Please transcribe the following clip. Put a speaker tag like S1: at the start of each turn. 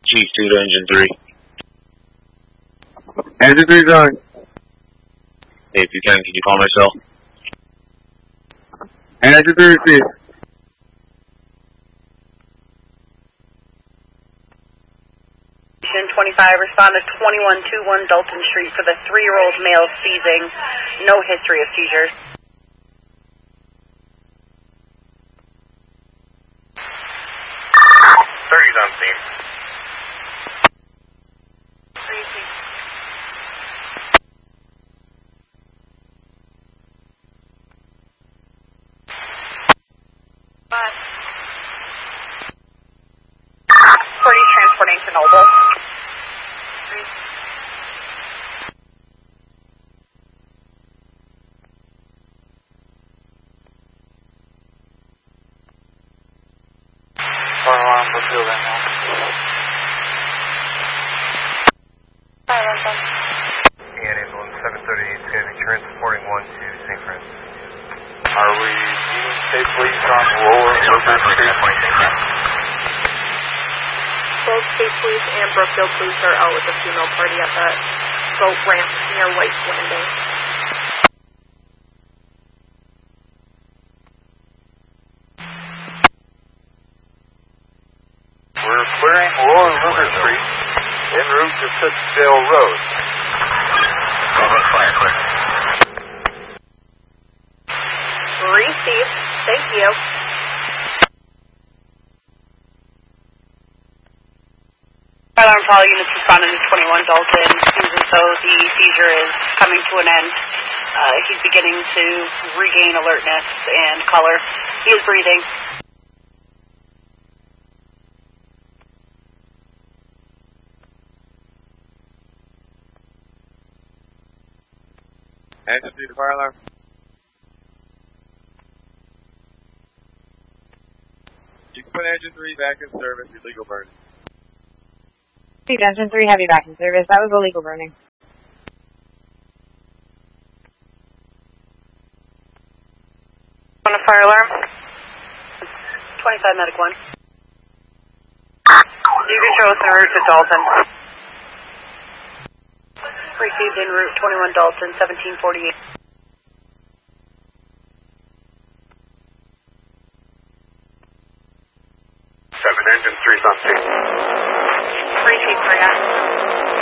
S1: Chief 2 to Engine 3.
S2: Engine 3's on.
S1: Hey, if you can you call my cell?
S2: Engine 3 received.
S3: Station 25, respond to 2121 Dalton Street for the 3-year-old male seizing. No history of seizures.
S4: On scene.
S3: Bye. 40 transporting to Noble.
S4: Fire alarm, Brookfield right now.
S3: Fire alarm done.
S4: And ambulance 738 is going to be transporting 1 to St. Francis. Are we meeting safely on Lower River Street?
S3: Both State Police and Brookfield Police are out with the funeral party at that boat ramp near White's Landing.
S4: We're clearing Lower River Street en route to Fitzvale Road. Fire clear.
S3: Received. Thank you. Fire alarm call units responding to 21 Dalton. Seems as though the seizure is coming to an end. He's beginning to regain alertness and color. He is breathing.
S2: Engine 3 to fire alarm. You can put Engine 3 back in service, illegal burning.
S5: Engine 3 heavy back in service. That was illegal burning.
S3: On a fire alarm. 25 medic 1. You can show us en route to Dalton. Received en route 21 Dalton, 1748.
S4: 7 engine 3's on scene.
S3: Received, Maria.